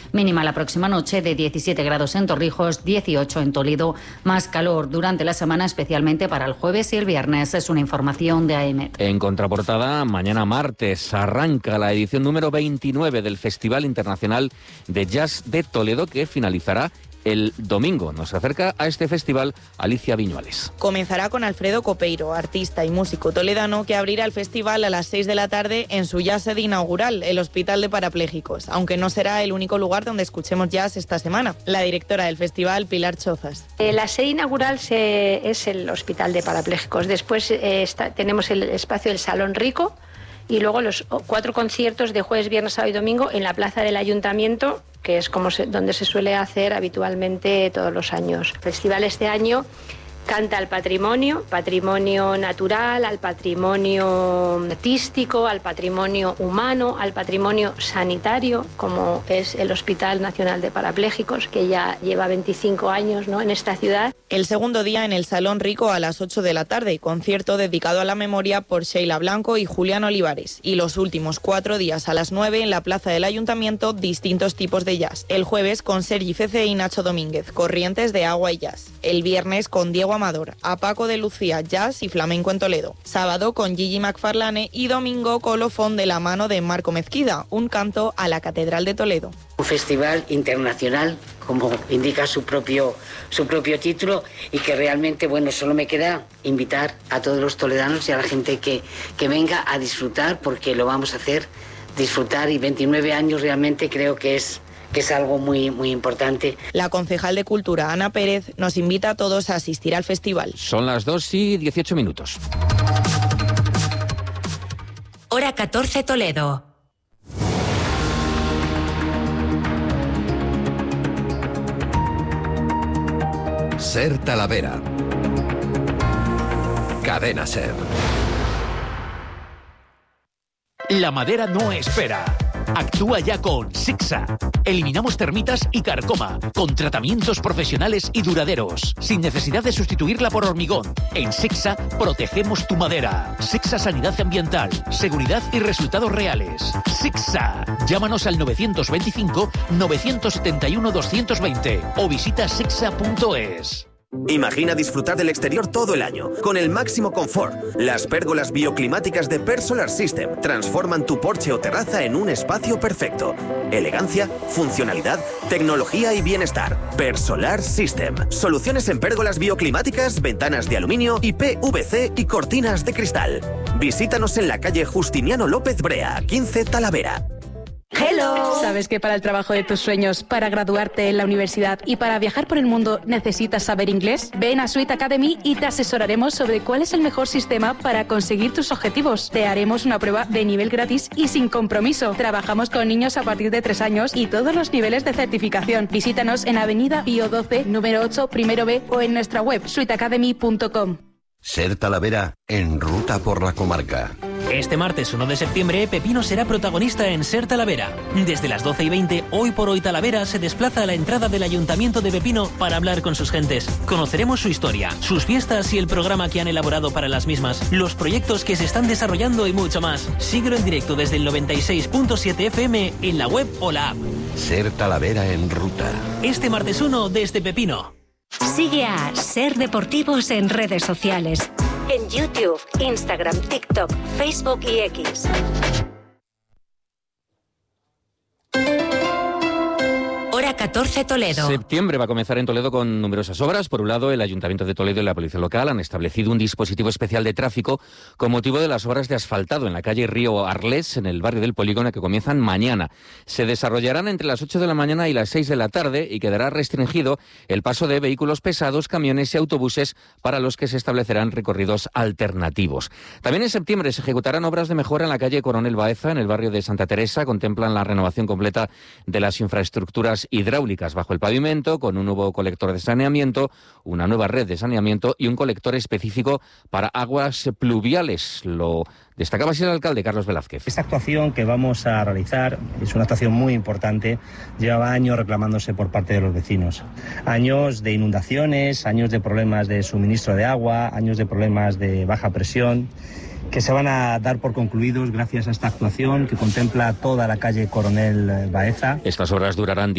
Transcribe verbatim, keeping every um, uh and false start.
Mínima la próxima noche de diecisiete grados en Torrijos, dieciocho en Toledo. Más calor durante la semana, especialmente para el jueves y el viernes. Es una información de A E M E T. En contraportada, mañana martes arranca la edición número veintinueve del Festival Internacional de Jazz de Toledo, que finalizará el domingo. Nos acerca a este festival Alicia Viñuales. Comenzará con Alfredo Copeiro, artista y músico toledano, que abrirá el festival a las seis de la tarde en su ya sede inaugural, el Hospital de Parapléjicos, aunque no será el único lugar donde escuchemos jazz esta semana. La directora del festival, Pilar Chozas. Eh, la sede inaugural se, es el Hospital de Parapléjicos. Después eh, está, tenemos el espacio del Salón Rico y luego los cuatro conciertos de jueves, viernes, sábado y domingo en la plaza del Ayuntamiento, que es como se, donde se suele hacer habitualmente todos los años. El festival este año canta al patrimonio, patrimonio natural, al patrimonio artístico, al patrimonio humano, al patrimonio sanitario, como es el Hospital Nacional de Parapléjicos, que ya lleva veinticinco años, ¿no?, en esta ciudad. El segundo día en el Salón Rico a las ocho de la tarde, concierto dedicado a la memoria por Sheila Blanco y Julián Olivares. Y los últimos cuatro días a las nueve en la plaza del Ayuntamiento, distintos tipos de jazz. El jueves con Sergi Cece y Nacho Domínguez, Corrientes de Agua y Jazz. El viernes con Diego Amador, a Paco de Lucía, jazz y flamenco en Toledo. Sábado con Gigi McFarlane y domingo colofón de la mano de Marco Mezquida, un canto a la Catedral de Toledo. Un festival internacional, como indica su propio, su propio título, y que realmente, bueno, solo me queda invitar a todos los toledanos y a la gente que, que venga a disfrutar, porque lo vamos a hacer disfrutar, y veintinueve años realmente creo que es que es algo muy, muy importante. La concejal de Cultura, Ana Pérez, nos invita a todos a asistir al festival. Son las dos y dieciocho minutos. Hora catorce Toledo. Ser Talavera. Cadena Ser. La madera no espera. Actúa ya con Sixa. Eliminamos termitas y carcoma, con tratamientos profesionales y duraderos, sin necesidad de sustituirla por hormigón. En Sixa protegemos tu madera. Sixa Sanidad Ambiental, seguridad y resultados reales. Sixa. Llámanos al novecientos veinticinco, novecientos setenta y uno, doscientos veinte o visita sixa punto es. Imagina disfrutar del exterior todo el año, con el máximo confort. Las pérgolas bioclimáticas de Persolar System transforman tu porche o terraza en un espacio perfecto. Elegancia, funcionalidad, tecnología y bienestar. Persolar System. Soluciones en pérgolas bioclimáticas, ventanas de aluminio y P V C y cortinas de cristal. Visítanos en la calle Justiniano López Brea, quince Talavera. ¡Hello! ¿Sabes que para el trabajo de tus sueños, para graduarte en la universidad y para viajar por el mundo necesitas saber inglés? Ven a Sweet Academy y te asesoraremos sobre cuál es el mejor sistema para conseguir tus objetivos. Te haremos una prueba de nivel gratis y sin compromiso. Trabajamos con niños a partir de tres años y todos los niveles de certificación. Visítanos en Avenida Pío doce, número ocho, primero B o en nuestra web sweet academy punto com. Ser Talavera en ruta por la comarca. Este martes uno de septiembre, Pepino será protagonista en Ser Talavera. Desde las doce y veinte, Hoy por Hoy Talavera se desplaza a la entrada del Ayuntamiento de Pepino para hablar con sus gentes. Conoceremos su historia, sus fiestas y el programa que han elaborado para las mismas, los proyectos que se están desarrollando y mucho más. Síguelo en directo desde el noventa y seis punto siete F M en la web o la app. Ser Talavera en ruta. Este martes uno desde Pepino. Sigue a Ser Deportivos en redes sociales. En YouTube, Instagram, TikTok, Facebook y X. Hora catorce Toledo. Septiembre va a comenzar en Toledo con numerosas obras. Por un lado, el Ayuntamiento de Toledo y la Policía Local han establecido un dispositivo especial de tráfico con motivo de las obras de asfaltado en la calle Río Arlés, en el barrio del Polígono, que comienzan mañana. Se desarrollarán entre las ocho de la mañana y las seis de la tarde y quedará restringido el paso de vehículos pesados, camiones y autobuses, para los que se establecerán recorridos alternativos. También en septiembre se ejecutarán obras de mejora en la calle Coronel Baeza, en el barrio de Santa Teresa. Contemplan la renovación completa de las infraestructuras hidráulicas bajo el pavimento, con un nuevo colector de saneamiento, una nueva red de saneamiento y un colector específico para aguas pluviales. Lo destacaba así el alcalde Carlos Velázquez. Esta actuación que vamos a realizar es una actuación muy importante. Llevaba años reclamándose por parte de los vecinos. Años de inundaciones, años de problemas de suministro de agua, años de problemas de baja presión, que se van a dar por concluidos gracias a esta actuación que contempla toda la calle Coronel Baeza. Estas obras durarán